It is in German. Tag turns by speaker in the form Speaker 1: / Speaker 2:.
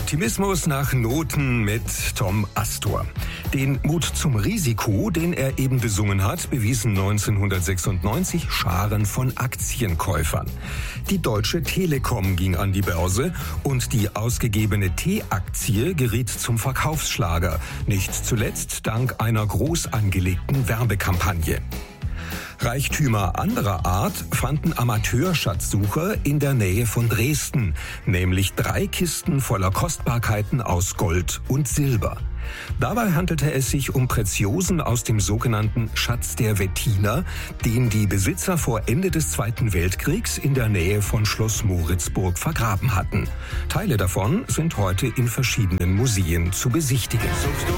Speaker 1: Optimismus nach Noten mit Tom Astor. Den Mut zum Risiko, den er eben besungen hat, bewiesen 1996 Scharen von Aktienkäufern. Die Deutsche Telekom ging an die Börse und die ausgegebene T-Aktie geriet zum Verkaufsschlager. Nicht zuletzt dank einer groß angelegten Werbekampagne. Reichtümer anderer Art fanden Amateurschatzsucher in der Nähe von Dresden, nämlich 3 Kisten voller Kostbarkeiten aus Gold und Silber. Dabei handelte es sich um Preziosen aus dem sogenannten Schatz der Wettiner, den die Besitzer vor Ende des Zweiten Weltkriegs in der Nähe von Schloss Moritzburg vergraben hatten. Teile davon sind heute in verschiedenen Museen zu besichtigen.